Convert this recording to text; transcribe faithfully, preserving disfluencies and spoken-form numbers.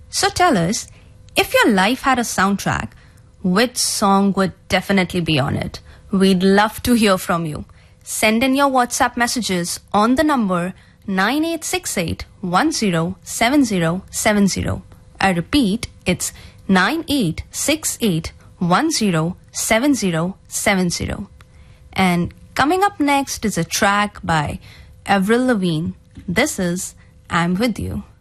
So tell us, if your life had a soundtrack, which song would definitely be on it? We'd love to hear from you. Send in your WhatsApp messages on the number nine eight six eight one zero seven zero seven zero. I repeat, it's nine eight six eight one zero seven zero seven zero. And coming up next is a track by Avril Lavigne. This is I'm With You.